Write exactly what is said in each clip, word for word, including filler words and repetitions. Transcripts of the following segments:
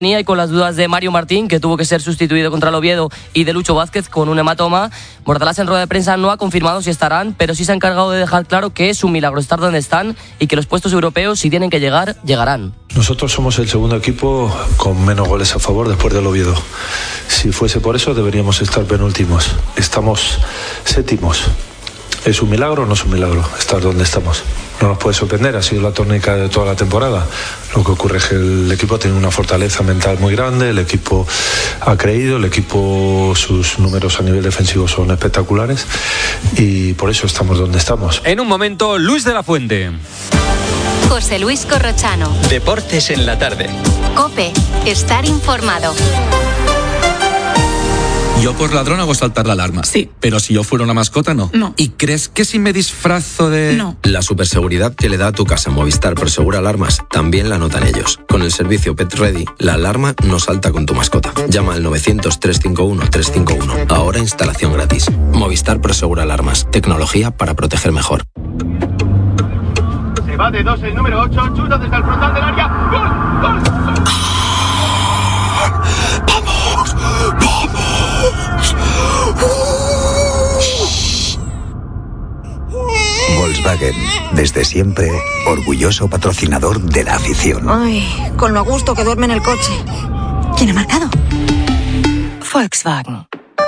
Y con las dudas de Mario Martín, que tuvo que ser sustituido contra el Oviedo, y de Lucho Vázquez con un hematoma, Bordalás en rueda de prensa no ha confirmado si estarán, pero sí se ha encargado de dejar claro que es un milagro estar donde están y que los puestos europeos, si tienen que llegar, llegarán. Nosotros somos el segundo equipo con menos goles a favor después del Oviedo. Si fuese por eso deberíamos estar penúltimos. Estamos séptimos. ¿Es un milagro o no es un milagro estar donde estamos? No nos puede sorprender, ha sido la tónica de toda la temporada. Lo que ocurre es que el equipo tiene una fortaleza mental muy grande, el equipo ha creído, el equipo, sus números a nivel defensivo son espectaculares y por eso estamos donde estamos. En un momento, Luis de la Fuente. José Luis Corrochano. Deportes en la tarde. COPE. Estar informado. Yo por ladrón hago saltar la alarma. Sí. Pero si yo fuera una mascota, no. No. ¿Y crees que si me disfrazo de...? No. La superseguridad que le da a tu casa Movistar Prosegura Alarmas también la notan ellos. Con el servicio Pet Ready, la alarma no salta con tu mascota. Llama al novecientos, trescientos cincuenta y uno, trescientos cincuenta y uno. Ahora instalación gratis. Movistar Prosegura Alarmas. Tecnología para proteger mejor. Se va de dos el número ocho, chuta desde el frontal del área. ¡Gol! ¡Gol! ¡Vamos! ¡Vamos! Volkswagen, desde siempre, orgulloso patrocinador de la afición. Ay, con lo a gusto que duerme en el coche. ¿Quién ha marcado? Volkswagen.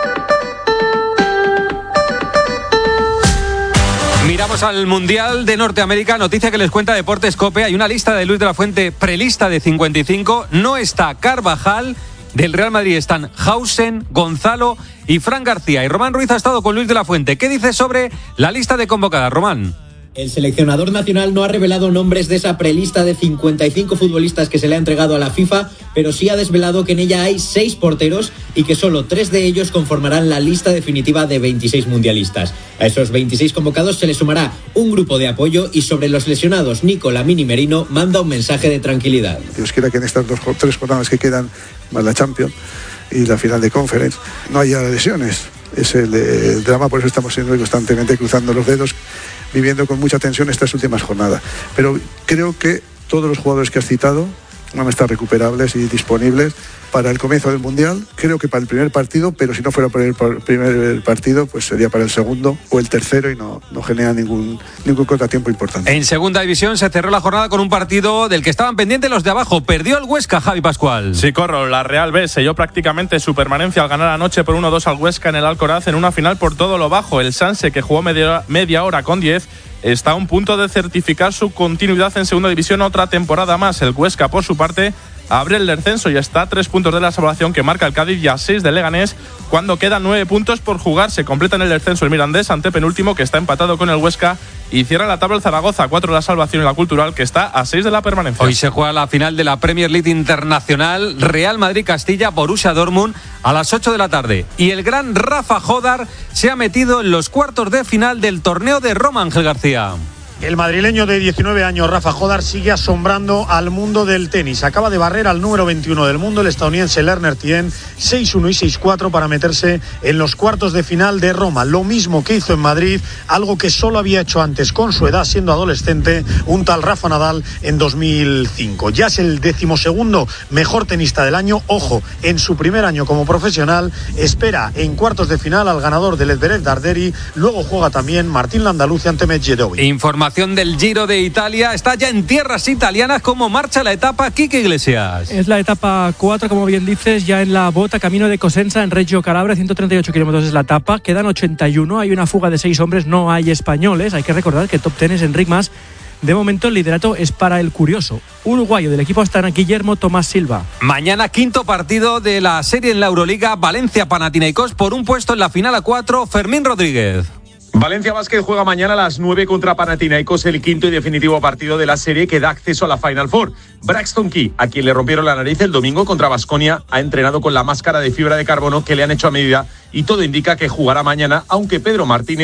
Miramos al Mundial de Norteamérica, noticia que les cuenta Deportes COPE. Hay una lista de Luis de la Fuente, prelista de cincuenta y cinco. No está Carvajal. Del Real Madrid están Hausen, Gonzalo y Fran García. Y Román Ruiz ha estado con Luis de la Fuente. ¿Qué dice sobre la lista de convocadas, Román? El seleccionador nacional no ha revelado nombres de esa prelista de cincuenta y cinco futbolistas que se le ha entregado a la FIFA, pero sí ha desvelado que en ella hay seis porteros y que solo tres de ellos conformarán la lista definitiva de veintiséis mundialistas. A esos veintiséis convocados se le sumará un grupo de apoyo y sobre los lesionados, Nico, Lamine y Merino manda un mensaje de tranquilidad. Dios quiera que en estas dos, tres jornadas que quedan, más la Champions y la final de Conference, no haya lesiones. Es el, el drama, por eso estamos siendo constantemente cruzando los dedos, viviendo con mucha tensión estas últimas jornadas. Pero creo que todos los jugadores que has citado van a estar recuperables y disponibles para el comienzo del Mundial. Creo que para el primer partido, pero si no fuera para el primer partido, pues sería para el segundo o el tercero y no, no genera ningún, ningún contratiempo importante. En segunda división se cerró la jornada con un partido del que estaban pendientes los de abajo. Perdió el Huesca, Javi Pascual. Sí, Corro, la Real B selló prácticamente su permanencia al ganar anoche por uno dos al Huesca en el Alcoraz en una final por todo lo bajo. El Sanse, que jugó media, media hora con diez, está a un punto de certificar su continuidad en segunda división otra temporada más. El Huesca, por su parte, abre el descenso y está a tres puntos de la salvación que marca el Cádiz y a seis del Leganés cuando quedan nueve puntos por jugar. Se completa en el descenso el Mirandés, antepenúltimo, que está empatado con el Huesca, y cierra la tabla el Zaragoza, cuatro de la salvación y la Cultural, que está a seis de la permanencia. Hoy se juega la final de la Premier League Internacional, Real Madrid-Castilla, Borussia Dortmund, a las ocho de la tarde. Y el gran Rafa Jodar se ha metido en los cuartos de final del torneo de Roma, Ángel García. El madrileño de diecinueve años, Rafa Jodar, sigue asombrando al mundo del tenis. Acaba de barrer al número veintiuno del mundo, el estadounidense Lerner Tien, seis uno y seis cuatro para meterse en los cuartos de final de Roma. Lo mismo que hizo en Madrid, algo que solo había hecho antes con su edad, siendo adolescente, un tal Rafa Nadal en dos mil cinco. Ya es el decimosegundo mejor tenista del año. Ojo, en su primer año como profesional, espera en cuartos de final al ganador del Edberg Darderi. Luego juega también Martín Landaluce ante Medvedev. Información del Giro de Italia. Está ya en tierras italianas. ¿Cómo marcha la etapa, Quique Iglesias? Es la etapa cuatro, como bien dices, ya en la bota, camino de Cosenza, en Reggio Calabria. ciento treinta y ocho kilómetros es la etapa. Quedan ochenta y uno. Hay una fuga de seis hombres. No hay españoles. Hay que recordar que top ten es Enric Mas. De momento el liderato es para el curioso uruguayo del equipo Astana, Guillermo Tomás Silva. Mañana quinto partido de la serie en la Euroliga, Valencia-Panathinaikos por un puesto en la final a cuatro. Fermín Rodríguez. Valencia Basket juega mañana a las nueve contra Panathinaikos, el quinto y definitivo partido de la serie que da acceso a la Final Four. Braxton Key, a quien le rompieron la nariz el domingo contra Baskonia, ha entrenado con la máscara de fibra de carbono que le han hecho a medida y todo indica que jugará mañana, aunque Pedro Martínez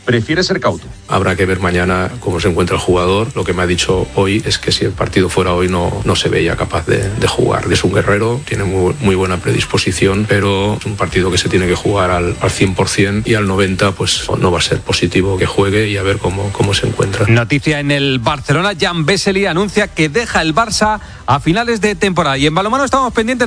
prefiere ser cauto. Habrá que ver mañana cómo se encuentra el jugador. Lo que me ha dicho hoy es que si el partido fuera hoy no, no se veía capaz de, de jugar. Es un guerrero, tiene muy, muy buena predisposición, pero es un partido que se tiene que jugar al, al cien por ciento y al noventa por ciento pues no va a ser positivo que juegue y a ver cómo, cómo se encuentra. Noticia en el Barcelona, Jan Vesely anuncia que deja el Barça a finales de temporada. Y en balonmano estamos pendientes